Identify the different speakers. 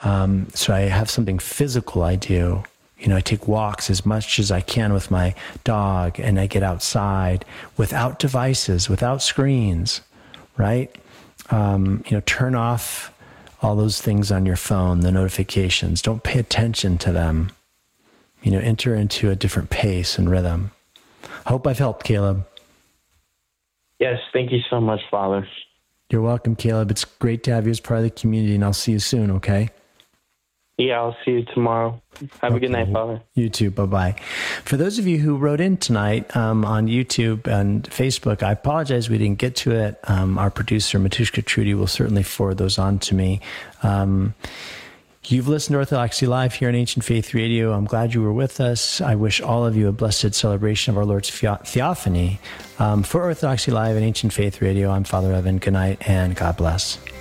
Speaker 1: So I have something physical I do. I take walks as much as I can with my dog, and I get outside without devices, without screens, right? Turn off all those things on your phone, the notifications. Don't pay attention to them. Enter into a different pace and rhythm. Hope I've helped, Caleb.
Speaker 2: Yes, thank you so much, Father.
Speaker 1: You're welcome, Caleb. It's great to have you as part of the community, and I'll see you soon, okay?
Speaker 2: Yeah, I'll see you tomorrow. Have a good night, Father.
Speaker 1: You too. Bye-bye. For those of you who wrote in tonight on YouTube and Facebook, I apologize we didn't get to it. Our producer, Matushka Trudy, will certainly forward those on to me. You've listened to Orthodoxy Live here on Ancient Faith Radio. I'm glad you were with us. I wish all of you a blessed celebration of our Lord's Theophany. For Orthodoxy Live and Ancient Faith Radio, I'm Father Evan. Good night and God bless.